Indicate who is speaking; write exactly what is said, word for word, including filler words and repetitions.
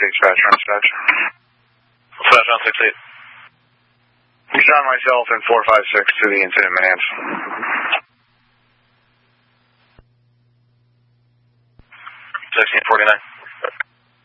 Speaker 1: eight, dispatch, run dispatch.
Speaker 2: Dispatch on six eight.
Speaker 1: You shot myself and four five six to the incident minutes.
Speaker 2: sixteen forty-nine.